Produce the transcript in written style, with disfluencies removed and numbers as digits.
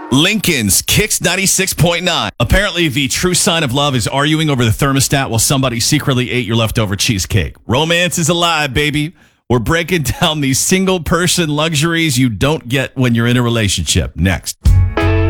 Lincoln's Kicks 96.9. Apparently, the true sign of love is arguing over the thermostat while somebody secretly ate your leftover cheesecake. Romance is alive, baby. We're breaking down these single-person luxuries you don't get when you're in a relationship. Next.